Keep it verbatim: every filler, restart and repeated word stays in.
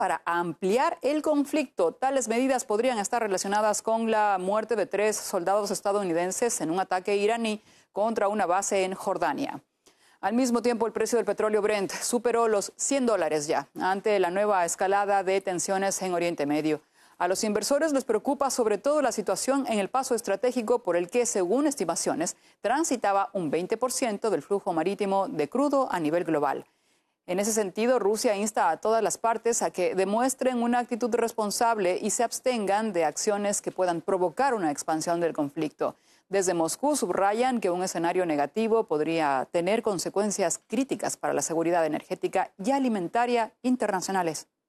para ampliar el conflicto. Tales medidas podrían estar relacionadas con la muerte de tres soldados estadounidenses en un ataque iraní contra una base en Jordania. Al mismo tiempo, el precio del petróleo Brent superó los cien dólares ya, ante la nueva escalada de tensiones en Oriente Medio. A los inversores les preocupa sobre todo la situación en el paso estratégico por el que, según estimaciones, transitaba un veinte por ciento del flujo marítimo de crudo a nivel global. En ese sentido, Rusia insta a todas las partes a que demuestren una actitud responsable y se abstengan de acciones que puedan provocar una expansión del conflicto. Desde Moscú subrayan que un escenario negativo podría tener consecuencias críticas para la seguridad energética y alimentaria internacionales.